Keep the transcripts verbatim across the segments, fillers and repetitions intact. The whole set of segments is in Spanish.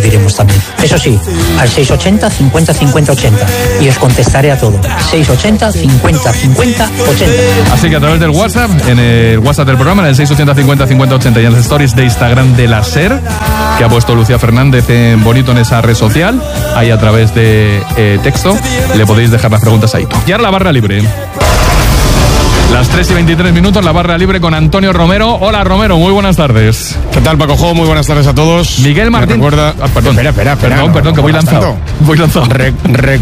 diremos también. Eso sí, al seis ochenta cincuenta cincuenta ochenta y os contestaré a todo. seis ochenta cincuenta cincuenta ochenta. Así que a través del WhatsApp, en el WhatsApp del programa, en el seis ochenta cincuenta cincuenta ochenta y en las stories de Instagram de la SER, que ha puesto Lucía Fernández en bonito en esa red social, ahí a través de eh, texto, le podéis dejar las preguntas ahí. Y ahora la barra libre. Las tres y veintitrés minutos, la barra libre con Antonio Romero. Hola Romero, muy buenas tardes. ¿Qué tal, Paco Jo? Muy buenas tardes a todos. Miguel Martín. Recuerda... Ah, perdón, espera, espera, espera. Perdón, no, perdón, no, que voy no, lanzado. Voy lanzado. Re-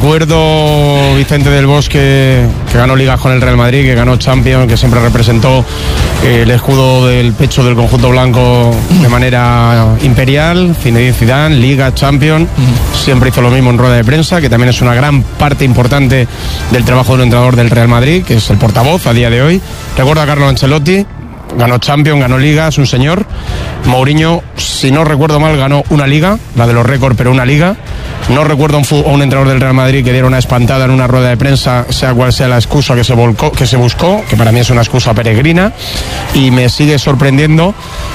recuerdo Vicente del Bosque, que ganó ligas con el Real Madrid, que ganó Champions, que siempre representó eh, el escudo del pecho del conjunto blanco de manera imperial. Zinedine Zidane, Liga, Champions. Uh-huh. Siempre hizo lo mismo en rueda de prensa, que también es una gran parte importante del trabajo del entrenador del Real Madrid, que es el portavoz a día de hoy. Recuerdo a Carlo Ancelotti, ganó Champions, ganó Liga, es un señor. Mourinho, si no recuerdo mal, ganó una Liga, la de los récords, pero una Liga. No recuerdo a un, fu- a un entrenador del Real Madrid que diera una espantada en una rueda de prensa, sea cual sea la excusa que se, volcó, que se buscó, que para mí es una excusa peregrina, y me sigue sorprendiendo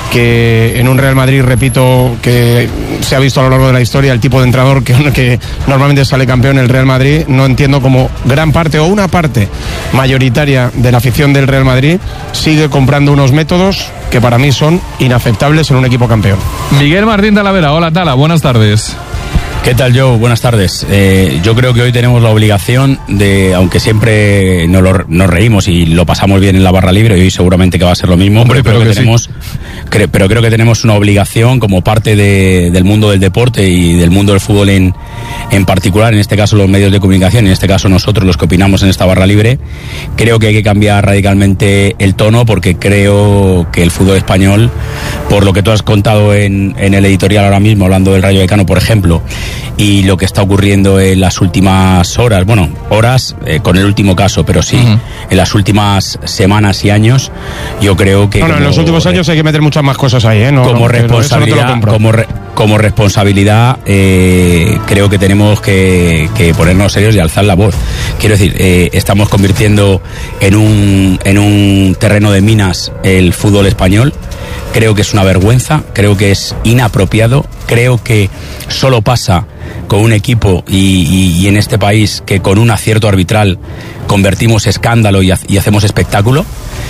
que en un Real Madrid, repito, que se ha visto a lo largo de la historia, el tipo de entrenador que, que normalmente sale campeón en el Real Madrid, no entiendo cómo gran parte o una parte mayoritaria de la afición del Real Madrid sigue comprando unos métodos que para mí son inaceptables en un equipo campeón. Miguel Martín Talavera, hola Tala, buenas tardes. ¿Qué tal, Joe? Buenas tardes. Eh, yo creo que hoy tenemos la obligación de, aunque siempre nos, lo, nos reímos y lo pasamos bien en la barra libre, y hoy seguramente que va a ser lo mismo, Hombre, pero, creo pero que que tenemos, sí. cre, pero creo que tenemos una obligación como parte de, del mundo del deporte y del mundo del fútbol en, en particular, en este caso los medios de comunicación, en este caso nosotros los que opinamos en esta barra libre. Creo que hay que cambiar radicalmente el tono, porque creo que el fútbol español, por lo que tú has contado en, en el editorial ahora mismo, hablando del Rayo Vallecano, por ejemplo, y lo que está ocurriendo en las últimas horas, bueno, horas eh, con el último caso, pero sí, uh-huh. en las últimas semanas y años, yo creo que... Bueno, como, en los últimos años hay que meter muchas más cosas ahí, ¿eh? No, como no, responsabilidad, no como, re, como responsabilidad, eh, creo que tenemos que, que ponernos serios y alzar la voz. Quiero decir, eh, estamos convirtiendo en un, en un terreno de minas el fútbol español. Creo que es una vergüenza, creo que es inapropiado, creo que solo pasa con un equipo y, y, y en este país que con un acierto arbitral convertimos escándalo y, ha, y hacemos espectáculo,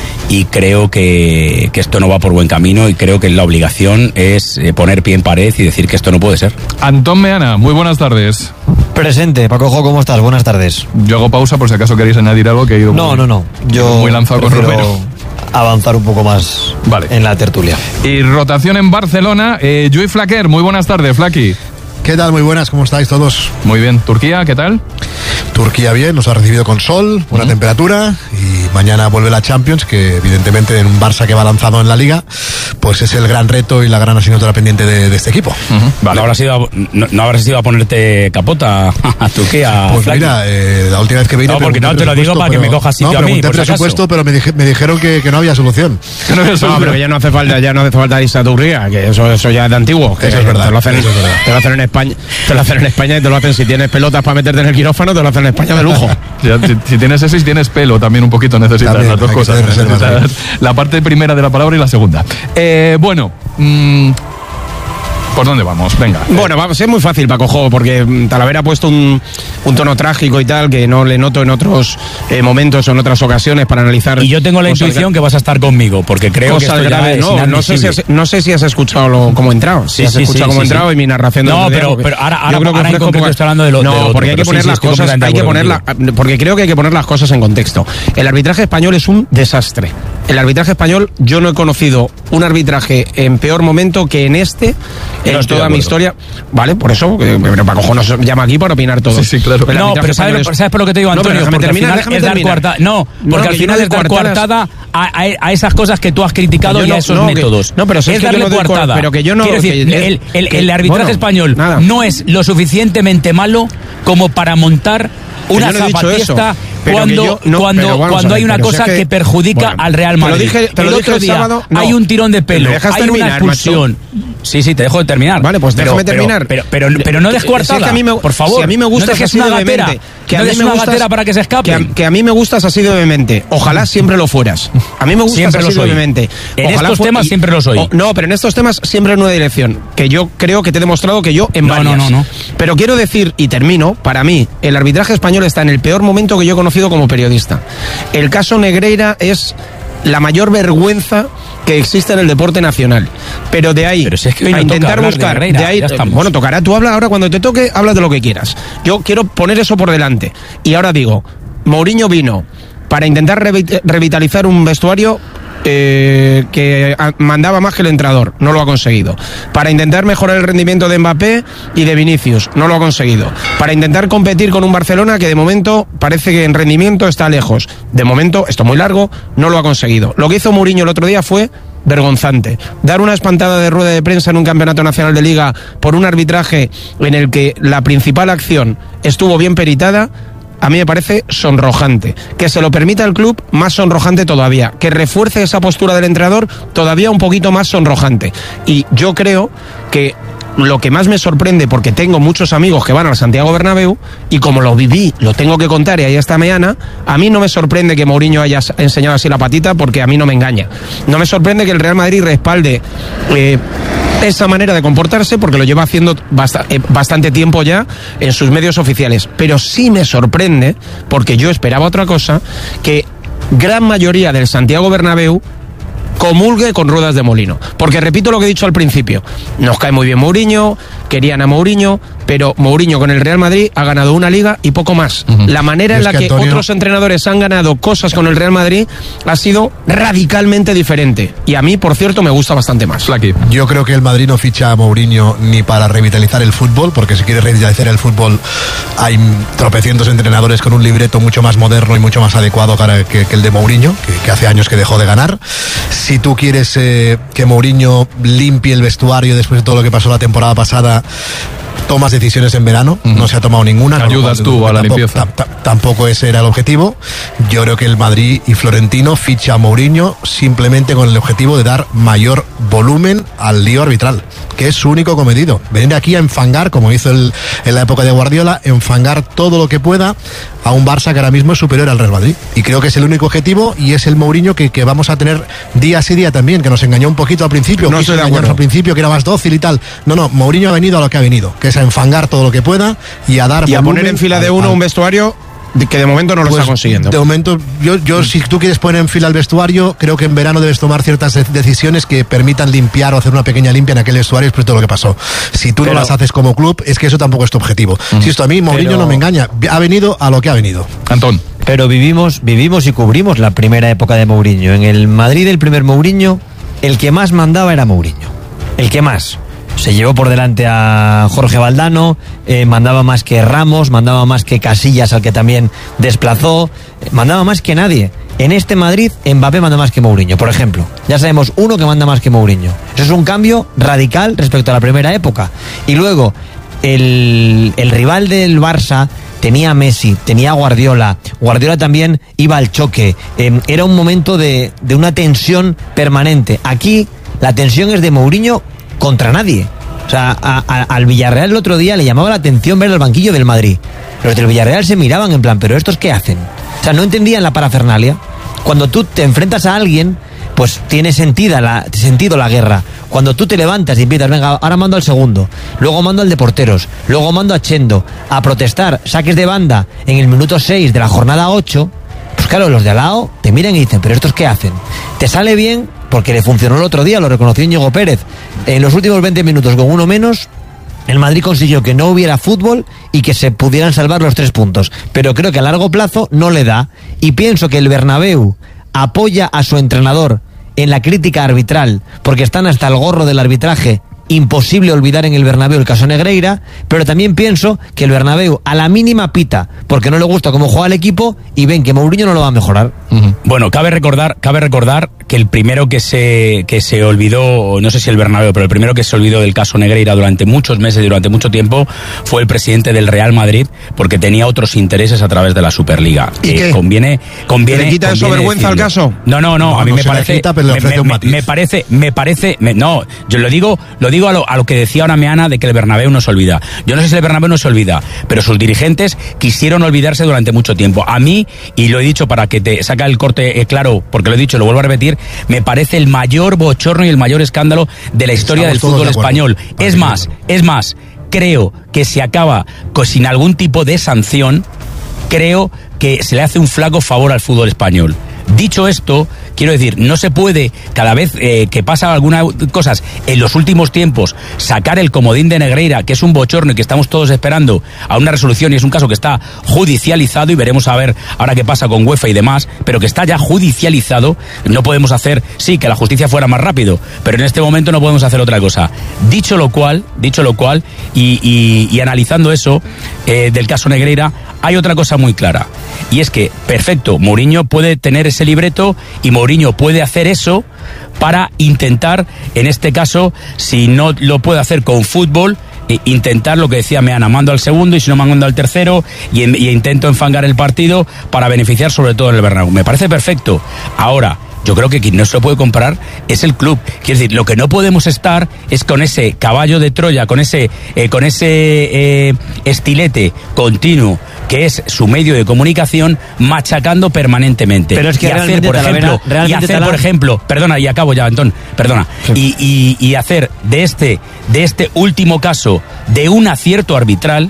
y creo que, que esto no va por buen camino, y creo que la obligación es poner pie en pared y decir que esto no puede ser. Antón Meana, muy buenas tardes. Presente, Paco Jo, ¿cómo estás? Buenas tardes. Yo hago pausa por si acaso queréis añadir algo, que he ido no, muy, no, no. Yo muy lanzado con Romero. Avanzar un poco más vale. en la tertulia. Y rotación en Barcelona, eh, Lluís Flaquer, muy buenas tardes, Flaqui. ¿Qué tal? Muy buenas, ¿cómo estáis todos? Muy bien. ¿Turquía, qué tal? Turquía bien, nos ha recibido con sol, buena uh-huh. temperatura, y mañana vuelve la Champions, que evidentemente en un Barça que va lanzado en la Liga, pues es el gran reto y la gran asignatura pendiente de, de este equipo. Uh-huh. Vale. ¿No habrás ido a, no, no habrás ido a ponerte capota a Turquía? Pues Flaqui. Mira, eh, la última vez que vine... No, porque no te lo digo para pero, que me cojas sitio no, a mí, pregunté por si presupuesto, acaso. pero me, dije, me dijeron que, que no había solución. Que no, había solución. No, pero que ya no hace falta, ya no hace falta irse a Turquía, que eso, eso ya es de antiguo. Que eso es verdad. Te lo hacen, eso es verdad. Te lo hacen en España, te lo hacen en España y te lo hacen si tienes pelotas para meterte en el quirófano, te lo hacen en España de lujo. Ya, si, si tienes eso y si tienes pelo también un poquito necesitas también, las dos cosas. Necesitas la parte primera de la palabra y la segunda. Eh, bueno, mmm, ¿por dónde vamos? Venga. Bueno, vamos, es muy fácil, Paco Jo, porque Talavera ha puesto un, un tono trágico y tal, que no le noto en otros eh, momentos o en otras ocasiones para analizar. Y yo tengo la intuición que vas a estar conmigo, porque creo que esto grave, no, no sé si has, no sé si has escuchado lo, cómo he entrado. Si sí, has sí, escuchado sí, cómo he sí, entrado sí. y mi narración de No, otro pero, día, pero ahora, ahora, yo creo que ahora en concreto estoy hablando de lo No, de otro, porque hay que poner sí, las cosas, hay que ponerla, porque creo que hay que poner las cosas en contexto. El arbitraje español es un desastre. El arbitraje español, yo no he conocido un arbitraje en peor momento que en este, en no toda mi historia. Vale, por eso, pero Paco Jo nos llama aquí para opinar todo. Sí, sí, claro. No, pero ¿sabes, es... ¿sabes por lo que te digo, Antonio? No, porque terminar, al final es dar coartada. No, porque no, al final es dar coartada a, a, a esas cosas que tú has criticado no, y a esos no, métodos. Que, no, pero es, es darle que no coartada. Pero que yo no... Quiero decir, que, el, el, que, el arbitraje bueno, español nada. no es lo suficientemente malo como para montar una no zapafiesta Pero cuando, que yo, no, cuando, pero vamos cuando a ver, hay una pero si cosa es que, que perjudica bueno, al Real te lo Madrid. dije- te lo el dije otro el día sábado, no. hay un tirón de pelo, ¿Me dejas hay terminar, una expulsión. Sí, sí, te dejo de terminar. Vale, pues Pero- déjame pero- terminar. Pero, pero, pero, pero no des Si coartada, es que a mí me- por favor. Si a mí me gusta no dejes así una de gatera, vehemente. Que no a mí dejes me una gustas- gatera para que se escape. Que a, que a mí me gustas así de vehemente. Ojalá siempre lo fueras. A mí me gustas Siempre lo así de soy. vehemente. En Ojalá estos fu- temas y- siempre lo soy. o- no, pero en estos temas siempre en una dirección. Que yo creo que te he demostrado que yo en No, varias. no, no, no. Pero quiero decir, y termino, para mí, el arbitraje español está en el peor momento que yo he conocido como periodista. El caso Negreira es la mayor vergüenza que existe en el deporte nacional. Pero de ahí Pero si es que hoy a no toca intentar hablar de buscar, Negreira, de ahí, ya estamos. bueno, tocará, tú habla ahora cuando te toque, habla de lo que quieras. Yo quiero poner eso por delante. Y ahora digo, Mourinho vino para intentar revi- revitalizar un vestuario eh, que a- mandaba más que el entrenador, no lo ha conseguido. Para intentar mejorar el rendimiento de Mbappé y de Vinicius, no lo ha conseguido. Para intentar competir con un Barcelona que de momento parece que en rendimiento está lejos. De momento, esto muy largo, no lo ha conseguido. Lo que hizo Mourinho el otro día fue vergonzante. Dar una espantada de rueda de prensa en un campeonato nacional de liga por un arbitraje en el que la principal acción estuvo bien peritada, a mí me parece sonrojante. Que se lo permita al club, más sonrojante todavía. Que refuerce esa postura del entrenador, todavía un poquito más sonrojante. Y yo creo que lo que más me sorprende, porque tengo muchos amigos que van al Santiago Bernabéu, y como lo viví, lo tengo que contar y ahí está Meana, a mí no me sorprende que Mourinho haya enseñado así la patita, porque a mí no me engaña. No me sorprende que el Real Madrid respalde eh, esa manera de comportarse, porque lo lleva haciendo bast- eh, bastante tiempo ya en sus medios oficiales. Pero sí me sorprende, porque yo esperaba otra cosa, que gran mayoría del Santiago Bernabéu comulgue con ruedas de molino. Porque repito lo que he dicho al principio, nos cae muy bien Mourinho, querían a Mourinho, pero Mourinho con el Real Madrid ha ganado una liga y poco más. Uh-huh. La manera Es en la que, que Antonio, otros entrenadores han ganado cosas con el Real Madrid ha sido radicalmente diferente. Y a mí, por cierto, me gusta bastante más. Flaky. Yo creo que el Madrid no ficha a Mourinho ni para revitalizar el fútbol, porque si quiere revitalizar el fútbol hay tropecientos entrenadores con un libreto mucho más moderno y mucho más adecuado que, que, que el de Mourinho, que, que hace años que dejó de ganar. Si tú quieres eh, que Mourinho limpie el vestuario después de todo lo que pasó la temporada pasada, tomas decisiones en verano, uh-huh. no se ha tomado ninguna. Ayudas no, tú a la tampoco, limpieza. T- tampoco ese era el objetivo. Yo creo que el Madrid y Florentino ficha a Mourinho simplemente con el objetivo de dar mayor volumen al lío arbitral, que es su único cometido. Venir aquí a enfangar, como hizo el, en la época de Guardiola, enfangar todo lo que pueda a un Barça que ahora mismo es superior al Real Madrid. Y creo que es el único objetivo y es el Mourinho que, que vamos a tener día sí día también, que nos engañó un poquito al principio. No estoy de acuerdo. Al principio que era más dócil y tal. No, no, Mourinho ha venido a lo que ha venido, que es a enfangar todo lo que pueda y a dar Y a volumen poner en fila de al- uno al- un vestuario de- que de momento no lo pues, está consiguiendo. De momento, yo, yo si tú quieres poner en fila el vestuario, creo que en verano debes tomar ciertas de- decisiones que permitan limpiar o hacer una pequeña limpia en aquel vestuario después de todo lo que pasó. Si tú Pero- no las haces como club, es que eso tampoco es tu objetivo. Si esto a mí, Mourinho Pero- no me engaña. Ha venido a lo que ha venido. Antón. Pero vivimos, vivimos y cubrimos la primera época de Mourinho. En el Madrid, el primer Mourinho, el que más mandaba era Mourinho. El que más. Se llevó por delante a Jorge Valdano, eh, mandaba más que Ramos, mandaba más que Casillas, al que también desplazó, eh, mandaba más que nadie. En este Madrid, Mbappé manda más que Mourinho, por ejemplo. Ya sabemos uno que manda más que Mourinho. Eso es un cambio radical respecto a la primera época. Y luego, el, el rival del Barça tenía a Messi, tenía a Guardiola. Guardiola también iba al choque. Eh, era un momento de, de una tensión permanente. Aquí, la tensión es de Mourinho contra nadie. O sea, a, a, al Villarreal el otro día le llamaba la atención ver el banquillo del Madrid. Los del Villarreal se miraban en plan, ¿pero estos qué hacen? O sea, no entendían la parafernalia. Cuando tú te enfrentas a alguien, pues tiene sentido la, sentido la guerra. Cuando tú te levantas y empiezas, venga, ahora mando al segundo, luego mando al de porteros, luego mando a Chendo a protestar, saques de banda en el minuto seis de la jornada ocho, pues claro, los de al lado te miran y dicen, ¿pero estos qué hacen? Te sale bien porque le funcionó el otro día, lo reconoció Íñigo Pérez. En los últimos veinte minutos con uno menos, el Madrid consiguió que no hubiera fútbol y que se pudieran salvar los tres puntos. Pero creo que a largo plazo no le da. Y pienso que el Bernabéu apoya a su entrenador en la crítica arbitral, porque están hasta el gorro del arbitraje imposible olvidar en el Bernabéu el caso Negreira, pero también pienso que el Bernabéu a la mínima pita porque no le gusta cómo juega el equipo y ven que Mourinho no lo va a mejorar. Uh-huh. Bueno, cabe recordar, cabe recordar que el primero que se que se olvidó, no sé si el Bernabéu, pero el primero que se olvidó del caso Negreira durante muchos meses y durante mucho tiempo fue el presidente del Real Madrid, porque tenía otros intereses a través de la Superliga. ¿Y eh, qué? Conviene, conviene. ¿Le quita eso conviene vergüenza al decirlo. caso? No, no, no, No, a mí no me se le parece, quita, pero le me, ofrece me- un matiz. me parece, me parece, me- no, yo lo digo, lo digo a lo, a lo que decía ahora Meana de que el Bernabéu no se olvida. Yo no sé si el Bernabéu no se olvida, pero sus dirigentes quisieron olvidarse durante mucho tiempo. A mí, y lo he dicho para que te saca el corte eh, claro, porque lo he dicho, lo vuelvo a repetir, me parece el mayor bochorno y el mayor escándalo de la historia Estamos del todos fútbol de acuerdo. español. Vale, Es más, es más, creo que si acaba con, sin algún tipo de sanción, creo que se le hace un flaco favor al fútbol español. Dicho esto, quiero decir, no se puede, cada vez eh, que pasa algunas cosas en los últimos tiempos, sacar el comodín de Negreira, que es un bochorno y que estamos todos esperando a una resolución, y es un caso que está judicializado, y veremos a ver ahora qué pasa con UEFA y demás, pero que está ya judicializado. No podemos hacer, sí, que la justicia fuera más rápido, pero en este momento no podemos hacer otra cosa. Dicho lo cual, dicho lo cual, y, y, y analizando eso eh, del caso Negreira, hay otra cosa muy clara, y es que, perfecto, Mourinho puede tener ese libreto y Mourinho puede hacer eso para intentar, en este caso, si no lo puede hacer con fútbol, eh, intentar lo que decía Meana, mando al segundo y si no mando al tercero y, en- y intento enfangar el partido para beneficiar sobre todo en el Bernabéu. Me parece perfecto. Ahora, yo creo que quien no se lo puede comprar es el club. Quiero decir, lo que no podemos estar es con ese caballo de Troya, con ese, eh, con ese eh, estilete continuo que es su medio de comunicación, machacando permanentemente. Pero es que y hacer, realmente, por Talavera, ejemplo, y realmente, hacer, Tala- por ejemplo, perdona, y acabo ya, Antón, perdona, y, y, y hacer de este, de este último caso de un acierto arbitral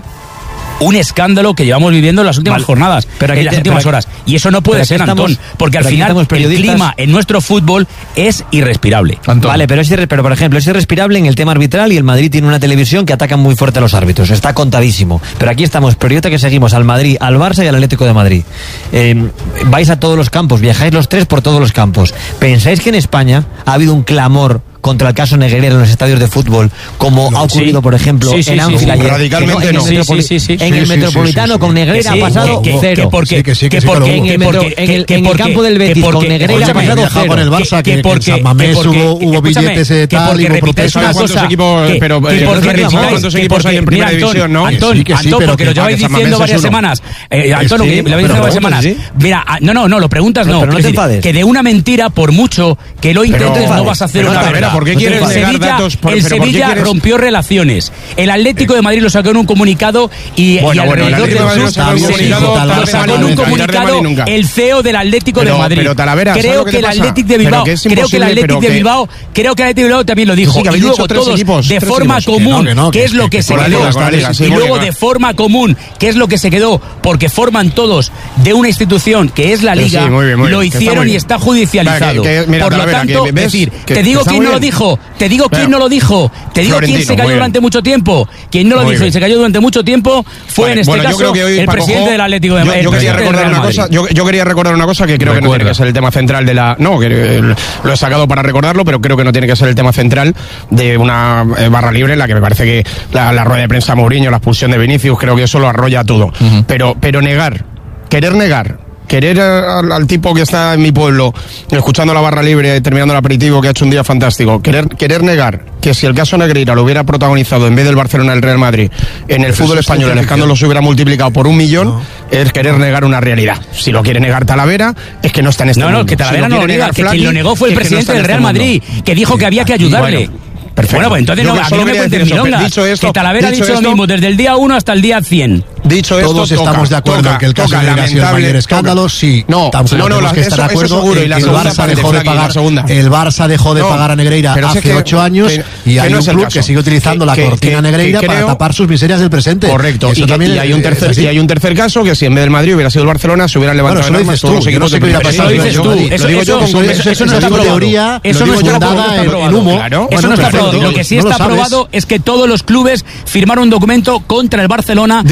un escándalo que llevamos viviendo en las últimas Vale. jornadas, Pero aquí en las te- últimas pero horas. Y eso no puede pero aquí ser, estamos- Antón, porque al pero aquí final estamos el periodistas. clima en nuestro fútbol es irrespirable. Antón. Vale, pero, es irre- pero por ejemplo, es irrespirable en el tema arbitral y el Madrid tiene una televisión que ataca muy fuerte a los árbitros. Está contadísimo. Pero aquí estamos, periodistas que seguimos al Madrid, al Barça y al Atlético de Madrid. Eh, vais a todos los campos, viajáis los tres por todos los campos. ¿Pensáis que en España ha habido un clamor contra el caso Negreira en los estadios de fútbol, como ha ocurrido, sí. por ejemplo, Sí, sí, en sí, Anfield sí. ayer? Radicalmente Que en el no. Sí, Metropoli- sí, sí, sí. En Sí, el sí, Metropolitano sí, sí, sí. con Negreira Que sí, ha pasado que- que- cero. que porque, Sí, que sí, que que sí, que porque, lo hubo. en el que metro- porque- en el- que en el porque- campo del que Betis porque- con Negreira ha escúchame, pasado viaja cero. con el Barça, que- que en porque- San Mamés que porque- hubo- hubo escúchame, billetes de que tal, porque y hubo repitáis protestas. una ¿Cuántos cosa, equipos- que- pero, que eh, porque ¿cuántos repitáis- equipos que hay en porque- primera mira, Antón, división, no? Antón, Sí, que sí, Antón, pero porque que- lo lleváis que San diciendo Mamés varias es uno. semanas. Eh, Antón, lo Sí, que- lo pero habéis diciendo varias preguntas, semanas. sí. Mira, ah, no, no, no, lo preguntas No, no. pero no Quiero te decir, enfades. que de una mentira, por mucho que lo intentes, enfades. no vas a hacer Pero, una Talavera, verdad. ¿por qué El quieres negar Sevilla- datos? Por- El pero ¿por qué Sevilla quieres- rompió relaciones. El Atlético de Madrid lo sacó en un comunicado y, Bueno, y bueno, el alrededor Atlético de Madrid del lo sacó en un club comunicado, lo tarde sacó mal en un nunca, tarde comunicado mal nunca. el C E O del Atlético Pero- de Madrid. pero, Talavera, ¿sabes creo lo que que te el pasa? Atlético de Pero Bilbao, que es creo que el imposible, Atlético pero de que- Bilbao, creo que el Atlético de Bilbao también lo dijo. Sí, que Y habéis luego dicho tres todos equipos, de tres forma equipos. común, Que no, que no, que que- es lo que- que que se con la quedó, liga, con la liga, sí, y muy luego bien. de forma común, que es lo que se quedó, porque forman todos de una institución que es la Sí, Liga, sí, muy bien, muy lo bien, que está hicieron muy y bien. está judicializado. Vale, que- que- mira, Por lo Talavera, tanto, que ves es decir, que- te que digo está quién muy no lo bien. dijo, te digo quién Pero- no lo dijo, te digo quién Florentino, se cayó muy bien. durante mucho tiempo, quien no lo Muy dijo y bien. se cayó durante mucho tiempo fue Vale, en este bueno, yo caso creo que hoy, el Paco presidente Jo, del Atlético de yo, Madrid. yo el quería presidente recordar del una Real cosa, Madrid. yo, yo quería recordar una cosa que creo que no Recuerda. tiene que ser el tema central de la, no, que eh, lo he sacado para recordarlo, pero creo que no tiene que ser el tema central de una eh, barra libre en la que me parece que la, la rueda de prensa de Mourinho, la expulsión de Vinicius, creo que eso lo arrolla todo. Pero, pero negar, querer negar. Querer al, al tipo que está en mi pueblo, escuchando la barra libre, terminando el aperitivo, que ha hecho un día fantástico, querer, querer negar que si el caso Negreira lo hubiera protagonizado en vez del Barcelona el Real Madrid, en el Pero fútbol eso es español el ciencia escándalo se hubiera multiplicado por un millón, No. es querer negar una realidad. Si lo quiere negar Talavera, es que no está en este No, mundo. no, que Talavera Si no lo quiere niega, negar que quien lo Flaky, negó fue el es que no presidente está en del este Real mundo. Madrid, que dijo que había que ayudarle. Bueno, perfecto. Bueno, pues entonces Yo no, a mí solo no me quería cuenten decir eso, milongas. dicho esto- Que Talavera ha dicho dicho lo esto- mismo desde el día uno hasta el día cien. Dicho esto, Todos toca, estamos de acuerdo toca, en que el caso toca, Negreira ha sido el lamentable, mayor escándalo, toca. sí. No, Tampoco no, no, tenemos la- que estar de eso- eso acuerdo seguro, en y la que el segunda Barça parte, dejó de Flaky, la pagar, segunda. el Barça dejó de No, pagar a Negreira pero si es hace que- ocho años que- y que hay no un es el club caso. que sigue utilizando Que- la que- cortina que- Negreira que para creo- tapar sus miserias del presente. Correcto, Eso y, que- también y hay un es tercer así. y hay un tercer caso que si en vez del Madrid hubiera sido el Barcelona se hubieran Bueno, levantado eso lo en armas dices todos tú, los yo no equipos sé de qué hubiera primera pasado. Eso lo dices división. tú, Lo eso- digo yo eso- con eso- convicción. eso no Esa está es una probado. teoría, Eso lo no digo está yo probado. dada No está en- probado. en humo. Claro. Eso Bueno, no está perfecto. probado. Lo que sí No lo está sabes. probado es que todos los clubes firmaron un documento contra el Barcelona Di- por el dicho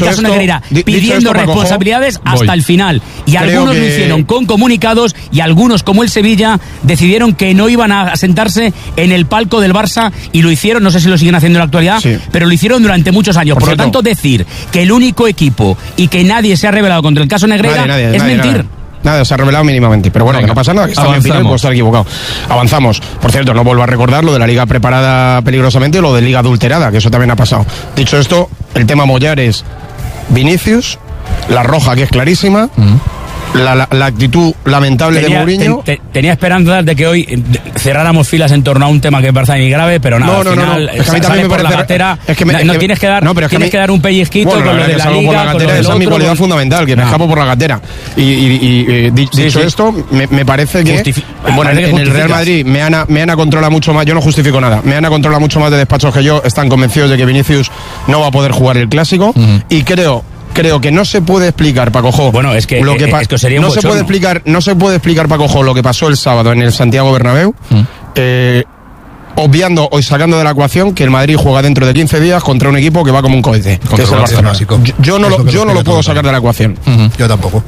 caso esto, Negreira di- pidiendo dicho esto, Paco, responsabilidades voy. hasta el final. Y Creo algunos que- lo hicieron con comunicados y algunos, como el Sevilla, decidieron que no iban a sentarse en el palco del Barça y lo hicieron, no sé si lo siguen haciendo en la actualidad, Sí. pero lo hicieron durante muchos años. Por Por, lo cierto. tanto, decir que el único equipo y que nadie se ha revelado contra el caso Negreira Nadie, nadie, es nadie, mentir. Nada. Nada, se ha revelado mínimamente. Pero bueno, Venga, que no pasa nada, que está bien, avanzamos. puedo estar equivocado. Avanzamos. Por cierto, no vuelvo a recordar lo de la liga preparada peligrosamente o lo de liga adulterada, que eso también ha pasado. Dicho esto, el tema Mollares, Vinicius, la roja, que es clarísima, la, la- la actitud lamentable de Tenía, Mourinho. te- te- tenía esperanzas de que hoy eh, de- cerráramos filas en torno a un tema que me parece muy grave, pero nada, No, al no, no, final, no. Es que a mí sale también me por la parece- gatera. es que me- no, es no que- tienes que dar, no, pero es que a tienes mí- que dar un pellizquito Bueno, con lo verdad de que la salgo liga, por la con lo gatera, del esa es mi otro, cualidad con- fundamental, que me No. escapo por la gatera. Y, y- y, eh, di- Sí, dicho sí. esto, me, me parece que, Justifi- bueno, parece que en el Real justificas. Madrid Meana, Meana controla mucho más, yo no justifico nada, Meana controla mucho más de despachos que yo, están convencidos de que Vinicius no va a poder jugar el Clásico, y creo... Creo que no se puede explicar, Paco Jo, Bueno, es que, lo eh, pa- es que sería un no se bochorno. puede explicar, no se puede explicar, Paco Jo, lo que pasó el sábado en el Santiago Bernabéu, eh, obviando o sacando de la ecuación que el Madrid juega dentro de quince días contra un equipo que va como un cohete, Contra que es el el Barcelona. Básico. Yo, yo no Es lo, lo que yo nos no lo queda puedo todo sacar de la ecuación. Yo tampoco.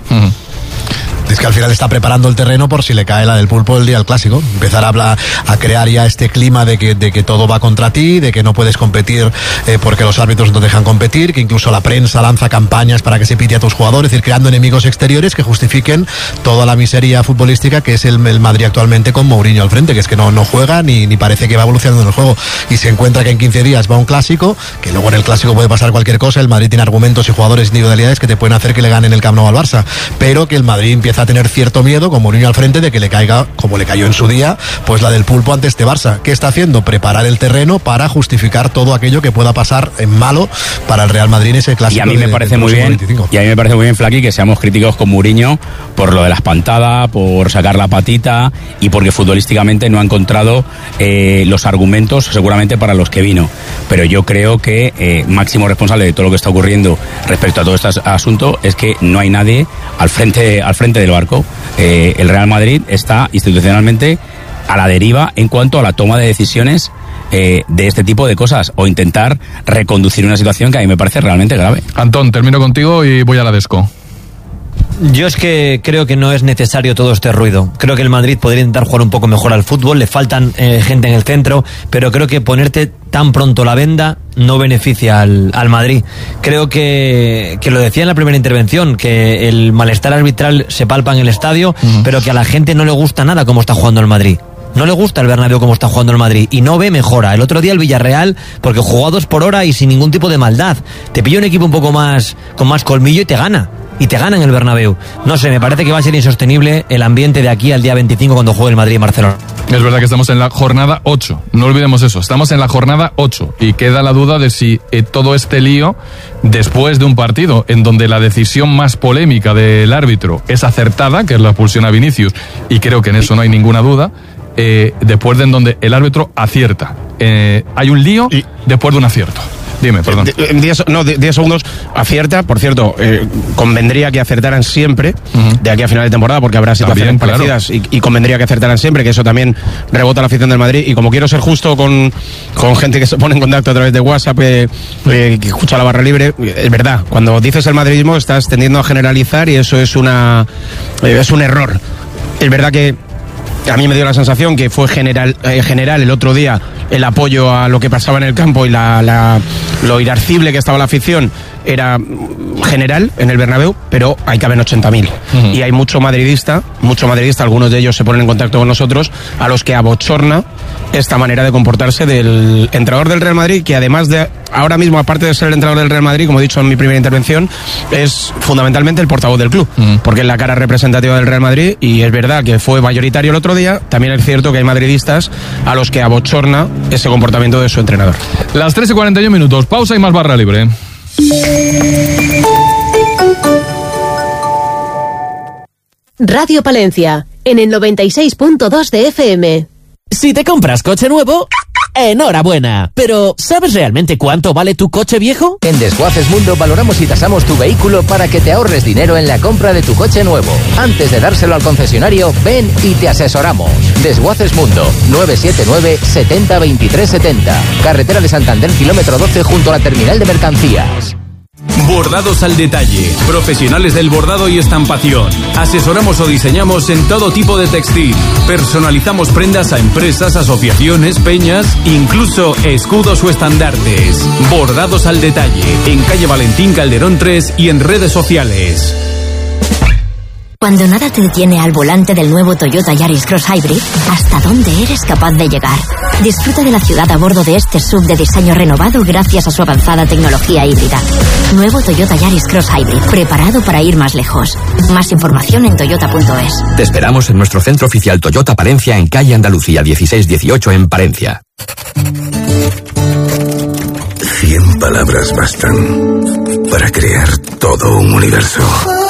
Es que al final está preparando el terreno por si le cae la del pulpo el día del clásico. Empezar a hablar, a crear ya este clima de que, de que todo va contra ti, de que no puedes competir eh, porque los árbitros no te dejan competir, que incluso la prensa lanza campañas para que se pite a tus jugadores, es decir, creando enemigos exteriores que justifiquen toda la miseria futbolística que es el, el Madrid actualmente con Mourinho al frente, que es que no, no juega ni, ni parece que va evolucionando en el juego. Y se encuentra que en quince días va un clásico, que luego en el clásico puede pasar cualquier cosa, el Madrid tiene argumentos y jugadores individualidades que te pueden hacer que le ganen el Camp Nou al Barça, pero que el Madrid empieza a tener cierto miedo con Mourinho al frente de que le caiga, como le cayó en su día, pues la del pulpo ante este Barça. ¿Qué está haciendo? Preparar el terreno para justificar todo aquello que pueda pasar en malo para el Real Madrid en ese clásico. Y a mí me de- parece del muy próximo bien, veinticinco. y a mí me parece muy bien, Flaky, que seamos críticos con Mourinho por lo de la espantada, por sacar la patita y porque futbolísticamente no ha encontrado eh, los argumentos seguramente para los que vino. Pero yo creo que eh, máximo responsable de todo lo que está ocurriendo respecto a todo este as- asunto es que no hay nadie al frente, al frente del barco. Eh, el Real Madrid está institucionalmente a la deriva en cuanto a la toma de decisiones eh, de este tipo de cosas o intentar reconducir una situación que a mí me parece realmente grave. Antón, termino contigo y voy a la Desco. Yo es que creo que no es necesario todo este ruido. Creo que el Madrid podría intentar jugar un poco mejor al fútbol, le faltan eh, gente en el centro, pero creo que ponerte tan pronto la venda no beneficia al, al Madrid. Creo que, que lo decía en la primera intervención, que el malestar arbitral se palpa en el estadio, uh-huh. pero que a la gente no le gusta nada cómo está jugando el Madrid. No le gusta el Bernabéu como está jugando el Madrid y no ve mejora. El otro día el Villarreal, porque jugó a dos por hora y sin ningún tipo de maldad. Te pilla un equipo un poco más con más colmillo y te gana. Y te gana en el Bernabéu. No sé, me parece que va a ser insostenible el ambiente de aquí al día veinticinco cuando juegue el Madrid y Barcelona. Es verdad que estamos en la jornada ocho, no olvidemos eso, estamos en la jornada ocho y queda la duda de si eh, todo este lío, después de un partido en donde la decisión más polémica del árbitro es acertada, que es la expulsión a Vinicius, y creo que en eso no hay ninguna duda, eh, después de en donde el árbitro acierta. Eh, hay un lío y... después de un acierto. Dime, perdón. En diez, no, diez segundos acierta, por cierto, eh, convendría que acertaran siempre uh-huh. de aquí a final de temporada, porque habrá situaciones también, parecidas claro. y, y convendría que acertaran siempre, que eso también rebota la afición del Madrid. Y como quiero ser justo con, con gente que se pone en contacto a través de WhatsApp, eh, eh, que escucha la barra libre, es verdad, cuando dices el madridismo estás tendiendo a generalizar y eso es, una, eh, es un error. Es verdad que a mí me dio la sensación que fue general, eh, general el otro día el apoyo a lo que pasaba en el campo y la, la, lo irascible que estaba la afición era general en el Bernabéu, pero hay que haber ochenta mil. Uh-huh. Y hay mucho madridista, mucho madridista, algunos de ellos se ponen en contacto con nosotros, a los que abochorna esta manera de comportarse del entrenador del Real Madrid, que además de, ahora mismo, aparte de ser el entrenador del Real Madrid, como he dicho en mi primera intervención, es fundamentalmente el portavoz del club, uh-huh. porque es la cara representativa del Real Madrid, y es verdad que fue mayoritario el otro día, también es cierto que hay madridistas a los que abochorna ese comportamiento de su entrenador. Las tres y cuarenta y un minutos, pausa y más barra libre. Radio Palencia, en el noventa y seis punto dos de F M. Si te compras coche nuevo, enhorabuena. Pero, ¿sabes realmente cuánto vale tu coche viejo? En Desguaces Mundo valoramos y tasamos tu vehículo para que te ahorres dinero en la compra de tu coche nuevo. Antes de dárselo al concesionario, ven y te asesoramos. Desguaces Mundo, nueve siete nueve, setenta, veintitrés setenta. Carretera de Santander, kilómetro doce, junto a la terminal de mercancías. Bordados al detalle. Profesionales del bordado y estampación. Asesoramos o diseñamos en todo tipo de textil. Personalizamos prendas a empresas, asociaciones, peñas, incluso escudos o estandartes. Bordados al detalle. En calle Valentín Calderón tres y en redes sociales. Cuando nada te detiene al volante del nuevo Toyota Yaris Cross Hybrid, ¿hasta dónde eres capaz de llegar? Disfruta de la ciudad a bordo de este S U V de diseño renovado gracias a su avanzada tecnología híbrida. Nuevo Toyota Yaris Cross Hybrid, preparado para ir más lejos. Más información en toyota punto es. Te esperamos en nuestro centro oficial Toyota Palencia en calle Andalucía dieciséis dieciocho en Palencia. Cien palabras bastan para crear todo un universo.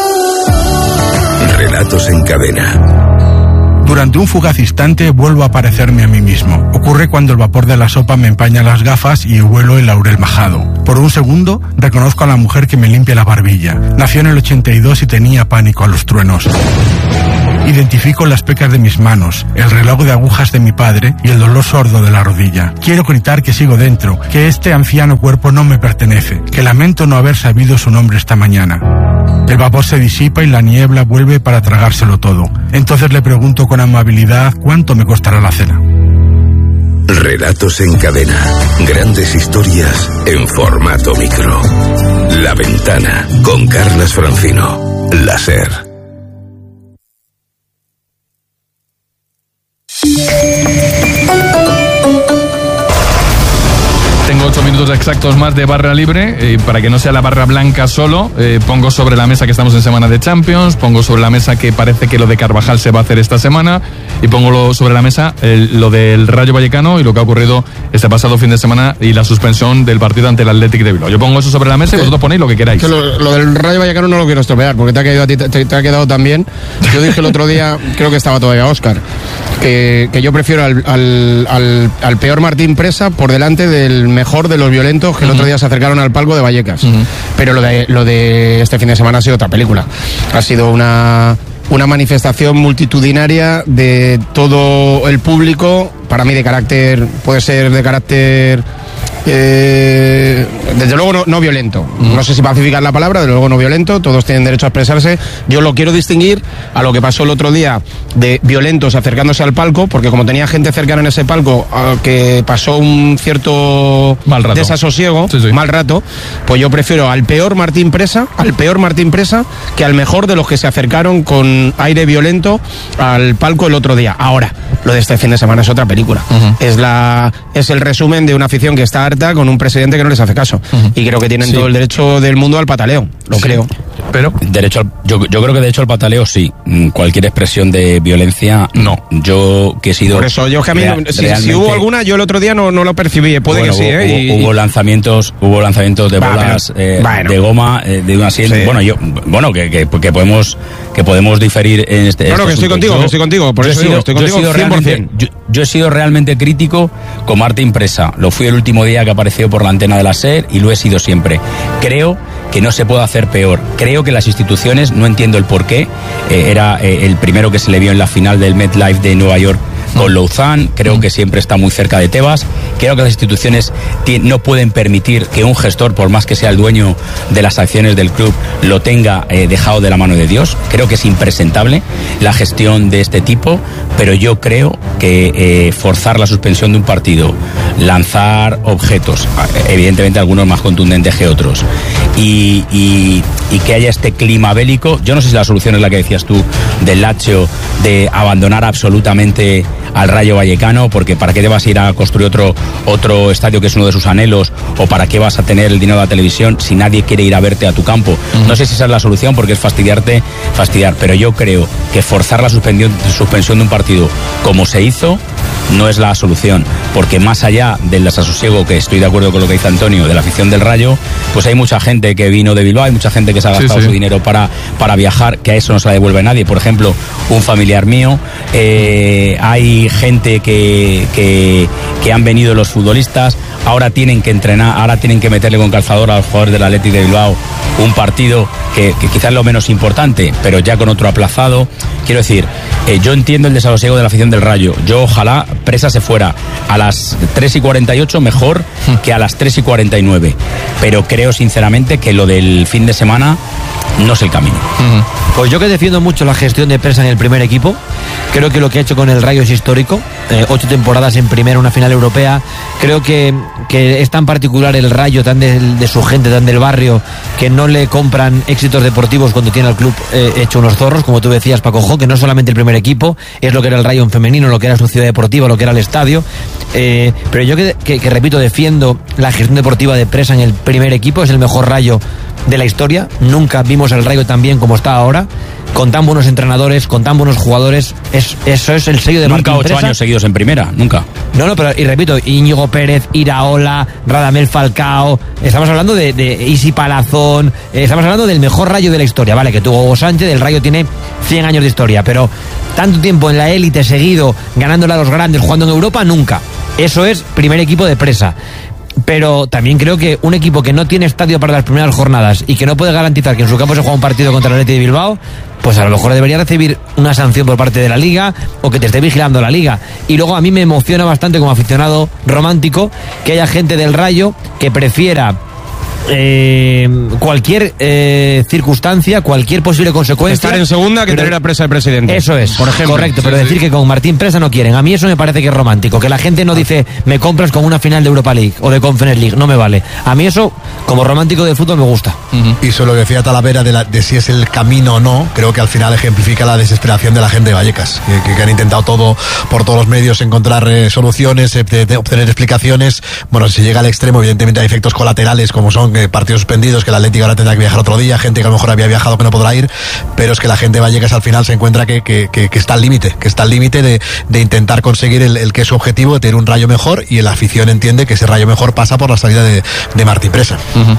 Relatos en cadena. Durante un fugaz instante vuelvo a parecerme a mí mismo. Ocurre cuando el vapor de la sopa me empaña las gafas y huelo el laurel majado. Por un segundo reconozco a la mujer que me limpia la barbilla. Nació en el ochenta y dos y tenía pánico a los truenos. Identifico las pecas de mis manos, el reloj de agujas de mi padre y el dolor sordo de la rodilla. Quiero gritar que sigo dentro, que este anciano cuerpo no me pertenece, que lamento no haber sabido su nombre esta mañana. El vapor se disipa y la niebla vuelve para tragárselo todo. Entonces le pregunto con amabilidad cuánto me costará la cena. Relatos en cadena. Grandes historias en formato micro. La Ventana con Carlas Francino. La SER. Tengo ocho minutos exactos más de barra libre, eh, para que no sea la barra blanca solo. Eh, pongo sobre la mesa que estamos en semana de Champions, pongo sobre la mesa que parece que lo de Carvajal se va a hacer esta semana, y pongo lo, sobre la mesa el, lo del Rayo Vallecano y lo que ha ocurrido este pasado fin de semana y la suspensión del partido ante el Athletic de Bilbao. Yo pongo eso sobre la mesa y vosotros ponéis lo que queráis. Que lo, lo del Rayo Vallecano no lo quiero estropear porque te ha quedado, te, te, te ha quedado tan bien. Yo dije el otro día, creo que estaba todavía Óscar, que, que yo prefiero al, al, al, al peor Martín Presa por delante del mejor de los violentos que el uh-huh. otro día se acercaron al palco de Vallecas. Uh-huh. Pero lo de, lo de este fin de semana ha sido otra película. Ha sido una, una manifestación multitudinaria de todo el público, para mí de carácter, puede ser de carácter... Eh, desde luego no, no violento, mm. no sé si pacificar la palabra, desde luego no violento, todos tienen derecho a expresarse. Yo lo quiero distinguir a lo que pasó el otro día de violentos acercándose al palco, porque como tenía gente cercana en ese palco que pasó un cierto mal rato. desasosiego, sí, sí. mal rato, pues yo prefiero al peor Martín Presa, al peor Martín Presa, que al mejor de los que se acercaron con aire violento al palco el otro día. Ahora, lo de este fin de semana es otra película. Uh-huh. Es la es el resumen de una afición que está harta con un presidente que no les hace caso. Uh-huh. Y creo que tienen sí. todo el derecho del mundo al pataleo, lo sí. creo. Pero derecho al, yo, yo creo que de hecho al pataleo sí. Cualquier expresión de violencia, no. Yo que he sido... Por eso, yo que a mí, real, si, si hubo alguna, yo el otro día no, no lo percibí. Puede bueno, que sí, hubo, ¿eh? Hubo, y, hubo lanzamientos hubo lanzamientos de bolas eh, bueno. de goma, eh, de un asiento. Sí. Bueno, yo, bueno que, que, que podemos que podemos diferir en este... No, no, que estoy contigo, yo, que estoy contigo. Por eso digo, estoy contigo yo he cien por ciento. Yo, yo he sido realmente crítico con Martín Presa. Lo fui el último día que apareció por la antena de la SER y lo he sido siempre. Creo que no se puede hacer peor. Creo que las instituciones, no entiendo el porqué, eh, era eh, el primero que se le vio en la final del MetLife de Nueva York con Louzán, creo que siempre está muy cerca de Tebas. Creo que las instituciones no pueden permitir que un gestor, por más que sea el dueño de las acciones del club, lo tenga eh, dejado de la mano de Dios. Creo que es impresentable la gestión de este tipo, pero yo creo que eh, forzar la suspensión de un partido, lanzar objetos, evidentemente algunos más contundentes que otros, y, y, y que haya este clima bélico, yo no sé si la solución es la que decías tú del Lazio, de abandonar absolutamente al Rayo Vallecano, porque ¿para qué te vas a ir a construir otro otro estadio que es uno de sus anhelos? ¿O para qué vas a tener el dinero de la televisión si nadie quiere ir a verte a tu campo? Uh-huh. No sé si esa es la solución, porque es fastidiarte, fastidiar, pero yo creo que forzar la suspensión, suspensión de un partido como se hizo no es la solución, porque más allá del desasosiego, que estoy de acuerdo con lo que dice Antonio, de la afición del Rayo, pues hay mucha gente que vino de Bilbao, hay mucha gente que se ha gastado sí, sí. su dinero para, para viajar, que a eso no se la devuelve nadie. Por ejemplo, un familiar mío, eh, hay gente que, que, que han venido los futbolistas, ahora tienen que entrenar, ahora tienen que meterle con calzador a los jugadores del Athletic de Bilbao un partido que, que quizás es lo menos importante, pero ya con otro aplazado. Quiero decir, eh, yo entiendo el desasosiego de la afición del Rayo. Yo ojalá Presa se fuera a las tres y cuarenta y ocho mejor que a las tres y cuarenta y nueve. Pero creo sinceramente que lo del fin de semana no es el camino. Uh-huh. Pues yo que defiendo mucho la gestión de Presa en el primer equipo, creo que lo que ha hecho con el Rayo es histórico. Eh, ocho temporadas en primera, una final europea. Creo que, que es tan particular el Rayo, tan de, de su gente, tan del barrio, que no le compran éxitos deportivos cuando tiene al club eh, hecho unos zorros, como tú decías, Paco Jo, que no solamente el primer equipo, es lo que era el Rayo en femenino, lo que era su ciudad deportiva, lo que era el estadio. Eh, pero yo que, que, que repito, defiendo la gestión deportiva de Presa en el primer equipo, es el mejor Rayo de la historia. Nunca vimos al Rayo tan bien como está ahora, con tan buenos entrenadores, con tan buenos jugadores. Es, eso es el sello de Martín Presa. Nunca ocho años seguidos en primera, nunca. No, no, pero y repito, Íñigo Pérez, Iraola, Radamel Falcao, estamos hablando de, de Isi Palazón, eh, estamos hablando del mejor Rayo de la historia, vale, que tuvo Hugo Sánchez, el Rayo tiene cien años de historia, pero tanto tiempo en la élite seguido, ganándole a los grandes, jugando en Europa, nunca. Eso es primer equipo de Presa. Pero también creo que un equipo que no tiene estadio para las primeras jornadas y que no puede garantizar que en su campo se juega un partido contra el Athletic de Bilbao, pues a lo mejor debería recibir una sanción por parte de la Liga o que te esté vigilando la Liga. Y luego a mí me emociona bastante como aficionado romántico que haya gente del Rayo que prefiera Eh, cualquier eh, circunstancia, cualquier posible consecuencia. Estar en segunda que tener a Presa de presidente. Eso es, por ejemplo. Correcto, pero sí, decir sí. que con Martín Presa no quieren. A mí eso me parece que es romántico. Que la gente no dice, me compras con una final de Europa League o de Conference League. No me vale. A mí eso, como romántico del fútbol, me gusta. Uh-huh. Y sobre lo que decía Talavera de, la, de si es el camino o no, creo que al final ejemplifica la desesperación de la gente de Vallecas. Que, que han intentado todo, por todos los medios, encontrar eh, soluciones, eh, de, de obtener explicaciones. Bueno, si llega al extremo, evidentemente hay efectos colaterales como son Eh, partidos suspendidos, que el Atlético ahora tendrá que viajar otro día, gente que a lo mejor había viajado que no podrá ir, pero es que la gente de Vallecas al final se encuentra que, que, que, que está al límite, que está al límite de, de intentar conseguir el, el que es su objetivo, de tener un Rayo mejor, y la afición entiende que ese Rayo mejor pasa por la salida de, de Martín Presa. Uh-huh.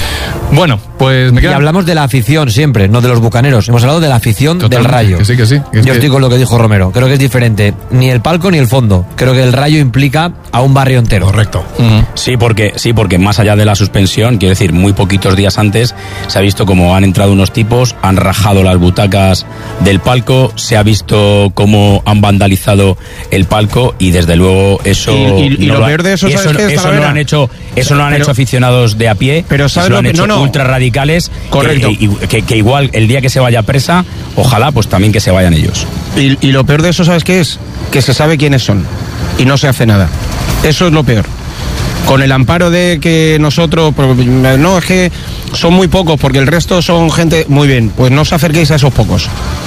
Bueno, pues me queda... Y hablamos de la afición siempre, no de los bucaneros. Hemos hablado de la afición Totalmente, del Rayo. Que sí, que sí. Que Yo que... estoy con lo que dijo Romero. Creo que es diferente. Ni el palco ni el fondo. Creo que el Rayo implica a un barrio entero. Correcto. Uh-huh. Sí, porque, sí, porque más allá de la suspensión, quiero decir, muy poquitos días antes se ha visto como han entrado unos tipos, han rajado las butacas del palco, se ha visto cómo han vandalizado el palco y desde luego eso... Y, y, y no lo peor de eso, ¿sabes eso, qué es, eso no lo han hecho, eso no lo han pero, hecho aficionados de a pie, pero ¿sabes eso lo han lo que, hecho no, no. ultra radicales. Correcto. Que, que, que igual el día que se vaya Presa, ojalá pues también que se vayan ellos. Y, y lo peor de eso, ¿sabes qué es? Que se sabe quiénes son y no se hace nada. Eso es lo peor. Con el amparo de que nosotros, no, es que son muy pocos porque el resto son gente, muy bien, pues no os acerquéis a esos pocos.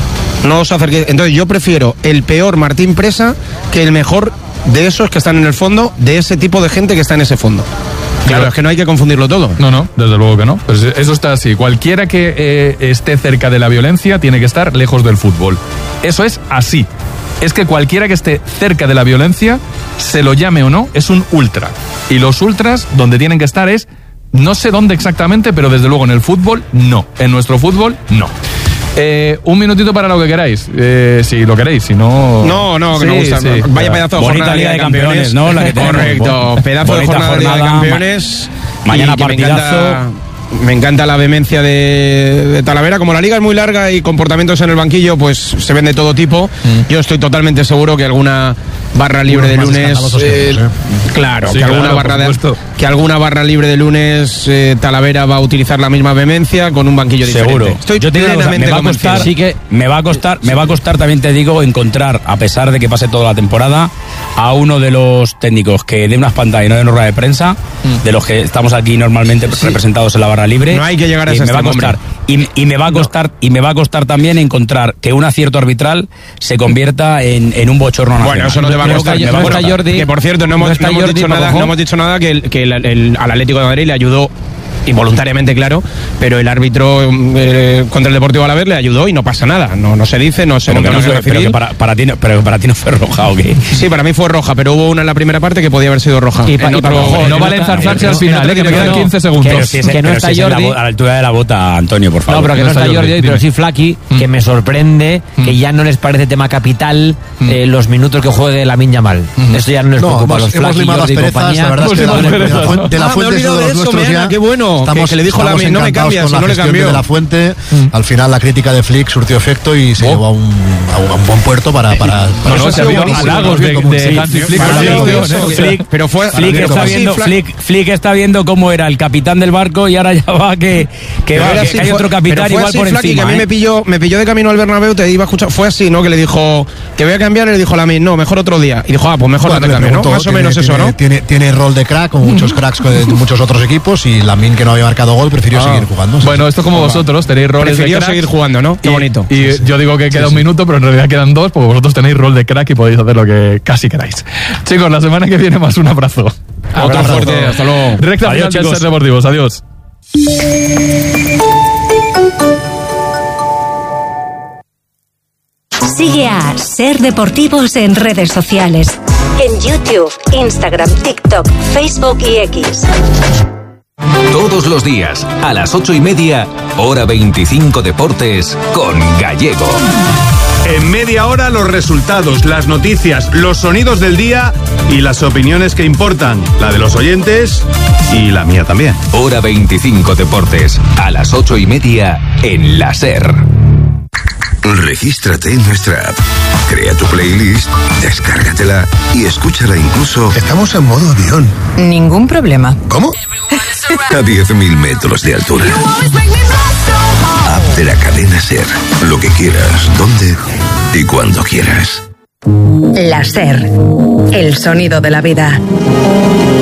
No os acerquéis. Entonces yo prefiero el peor Martín Presa que el mejor de esos que están en el fondo, de ese tipo de gente que está en ese fondo. Claro, es que no hay que confundirlo todo. No, no, desde luego que no. Pues eso está así. Cualquiera que eh, esté cerca de la violencia tiene que estar lejos del fútbol. Eso es así. Es que cualquiera que esté cerca de la violencia, se lo llame o no, es un ultra. Y los ultras, donde tienen que estar es, no sé dónde exactamente, pero desde luego en el fútbol, no. En nuestro fútbol, no. Eh, un minutito para lo que queráis, eh, si lo queréis, si no... No, no, que sí, me gusta. Sí. Vaya pedazo de Bonita jornada Liga de Campeones, ¿no? La que tenemos. Correcto, pedazo de jornada, jornada de Campeones. Ma mañana partidazo. Me encanta, me encanta la vehemencia de, de Talavera. Como la liga es muy larga y comportamientos en el banquillo, pues se ven de todo tipo. Mm. Yo estoy totalmente seguro que alguna barra libre de lunes... Eh, claro, sí, que, alguna claro, barra de, que alguna barra libre de lunes eh, Talavera va a utilizar la misma vehemencia con un banquillo diferente. Seguro. Estoy Yo te digo, plenamente me va a costar, convencido. sí que me va a costar, me va a costar también te digo encontrar, a pesar de que pase toda la temporada, a uno de los técnicos que dé unas pantallas y no de una rueda de prensa, mm. de los que estamos aquí normalmente sí. representados en la barra libre. No hay que llegar a ese me va a costar y, y me va a costar no. y me va a costar también encontrar que un acierto arbitral se convierta en, en un bochorno nacional. Bueno, eso no te va a costar. Me va a costar. Jordi, que por cierto no hemos, no no hemos Jordi, dicho nada, no hemos dicho nada que, el, que el, el, al Atlético de Madrid le ayudó involuntariamente, claro, pero el árbitro eh, contra el Deportivo Alavés le ayudó y no pasa nada, no, no se dice, no sé lo que no se pero que para, para ti no, pero para ti no fue roja o qué. Sí, para mí fue roja, pero hubo una en la primera parte que podía haber sido roja. Y, pa, en y otro, ojo, no vale enzarzarse al final, eh, que me quedan quince segundos. Pero si es, que no pero está si Jordi es la, a la altura de la bota, Antonio, por favor. No, pero que no, no está Jordi, Jordi pero sí Flaky, mm. que me sorprende mm. que ya no les parece tema capital mm. eh, los minutos que juegue Lamine Yamal. Eso ya no les preocupa a los Flaky, Jordi y compañía. De la fuente de los nuestros ya. Qué bueno. no, estamos, que, que le dijo la estamos no me encantados cambias, con la no le gestión cambió. de la Fuente. Mm. Al final la crítica de Flick surtió efecto y se Oh. llevó a un, a un, a un buen puerto para... para, para no, no, se ha habido halagos de, de Hansi Flick. Flick, pero fue Flick está viendo, Flick, Flick está viendo cómo era el capitán del barco y ahora ya va que, que, va, que así, hay fue, otro capitán igual así, por Flaky, encima. Que a mí ¿eh? me pilló, me pilló de camino al Bernabéu, te iba a escuchar. Fue así, ¿no? Que le dijo que voy a cambiar y le dijo a Lamin, no, mejor otro día. Y dijo, ah, pues mejor bueno, no te cambio, ¿no? Más tiene, o menos tiene, eso, ¿no? Tiene, tiene rol de crack, como muchos cracks de muchos otros equipos, y Lamin, que no había marcado gol, prefirió Ah. seguir jugando. Bueno, esto como vosotros, tenéis roles Prefirió de crack. seguir jugando, ¿no? Qué y, bonito. Y sí, sí. yo digo que queda sí, un sí. minuto, pero en realidad quedan dos, porque vosotros tenéis rol de crack y podéis hacer lo que casi queráis. Chicos, la semana que viene más un abrazo. Otro Abrazo. fuerte, hasta luego. Recta Adiós, final del chicos. Ser Deportivos, adiós. Sigue a Ser Deportivos en redes sociales. En YouTube, Instagram, TikTok, Facebook y X. Todos los días, a las ocho y media, hora veinticinco Deportes, con Gallego. En media hora los resultados, las noticias, los sonidos del día y las opiniones que importan, la de los oyentes y la mía también. Hora veinticinco Deportes, a las ocho y media, en la SER. Regístrate en nuestra app, crea tu playlist, descárgatela y escúchala incluso... Estamos en modo avión. Ningún problema. ¿Cómo? A diez mil metros de altura. App de la cadena SER. Lo que quieras, donde y cuando quieras. La SER. El sonido de la vida.